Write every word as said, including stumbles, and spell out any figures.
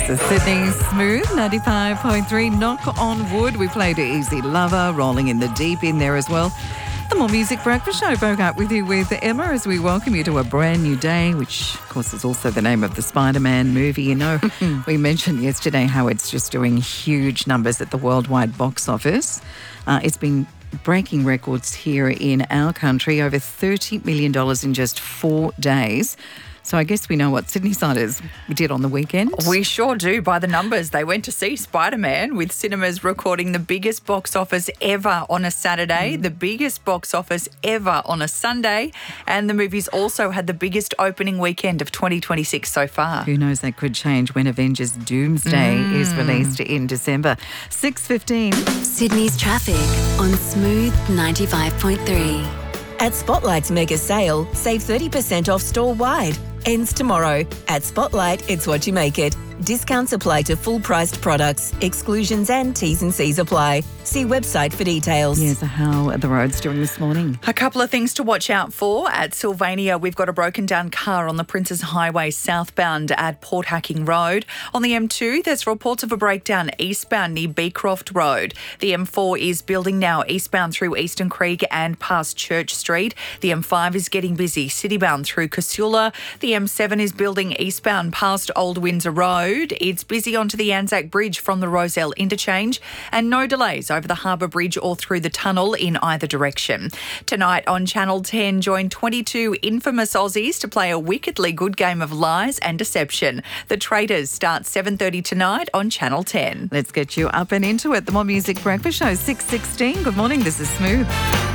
This is Sydney Smooth, ninety-five point three. Knock on wood. We played Easy Lover, rolling in the deep in there as well. The More Music Breakfast Show broke up with you with Emma as we welcome you to a brand new day, which, of course, is also the name of the Spider-Man movie. You know, we mentioned yesterday how it's just doing huge numbers at the worldwide box office. Uh, it's been breaking records here in our country, over thirty million dollars in just four days. So I guess we know what Sydney-siders did on the weekend. We sure do. By the numbers, they went to see Spider-Man, with cinemas recording the biggest box office ever on a Saturday, mm. the biggest box office ever on a Sunday, and the movie's also had the biggest opening weekend of twenty twenty-six so far. Who knows, that could change when Avengers Doomsday mm. is released in December. six fifteen. Sydney's traffic on Smooth ninety-five point three. At Spotlight's mega sale, save thirty percent off store-wide. Ends tomorrow. At Spotlight, it's what you make it. Discounts apply to full-priced products. Exclusions and T's and C's apply. See website for details. Yes, how are the roads doing this morning? A couple of things to watch out for. At Sylvania, we've got a broken down car on the Princes Highway southbound at Port Hacking Road. On the M two, there's reports of a breakdown eastbound near Beecroft Road. The M four is building now eastbound through Eastern Creek and past Church Street. The M five is getting busy citybound through Casula. The M seven is building eastbound past Old Windsor Road. It's busy onto the Anzac Bridge from the Rozelle interchange, and no delays over the Harbour Bridge or through the tunnel in either direction. Tonight on Channel ten, join twenty-two infamous Aussies to play a wickedly good game of lies and deception. The Traitors start seven thirty tonight on Channel ten. Let's get you up and into it. The More Music Breakfast Show, six sixteen. Good morning, this is Smooth.